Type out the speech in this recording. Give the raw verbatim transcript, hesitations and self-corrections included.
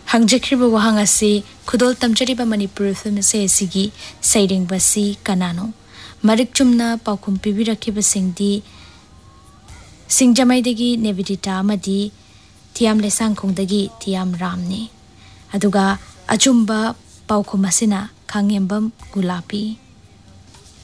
हंगजख्रिब वहांग असी खुदोल तमचरिबा मणिपुर फिल्म से सिगी सैरिंग बसी कनानो मरिक चुमना पाउकुम पिबिरखिबा सिंगदी सिंगजमैदगी नेविदिता अमदी थियाम लेसांगखोंदगी थियाम रामनी अदुगा अचुम्बा पाउकुम असिना खांगेंबम गुलापी।